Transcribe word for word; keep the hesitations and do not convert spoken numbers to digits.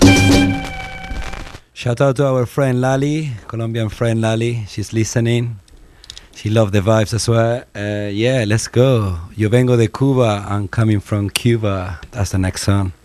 Shout out to our friend Lali, Colombian friend Lali. She's listening. She loved the vibes as well. Uh, yeah, let's go. Yo vengo de Cuba. I'm coming from Cuba. That's the next song.